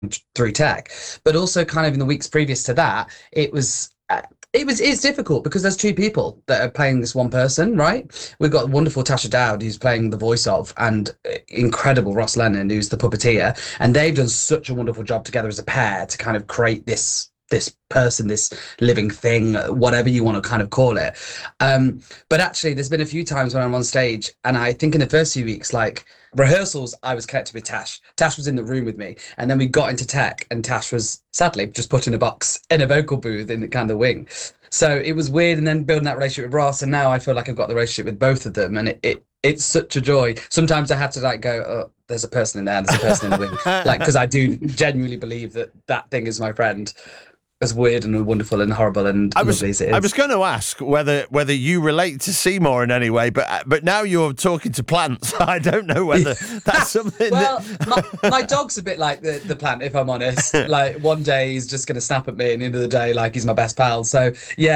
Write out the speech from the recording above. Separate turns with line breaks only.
through tech, but also kind of in the weeks previous to that, it's difficult because there's two people that are playing this one person, right? We've got wonderful Tasha Dowd, who's playing the voice of, and incredible Ross Lennon, who's the puppeteer, and they've done such a wonderful job together as a pair to kind of create this person, this living thing, whatever you want to kind of call it. But actually, there's been a few times when I'm on stage, and I think in the first few weeks, like rehearsals, I was connected with Tash. Tash was in the room with me, and then we got into tech, and Tash was sadly just put in a box in a vocal booth in the kind of wing. So it was weird, and then building that relationship with Ross, and now I feel like I've got the relationship with both of them, and it's such a joy. Sometimes I have to like go, oh, there's a person in there, there's a person in the wing, like because I do genuinely believe that that thing is my friend, as weird and wonderful and horrible and lovely as it is.
I was going to ask whether you relate to Seymour in any way, but now you're talking to plants. I don't know whether that's something.
Well, my dog's a bit like the plant, if I'm honest. Like one day he's just going to snap at me, and at the end of the day, like he's my best pal. So yeah.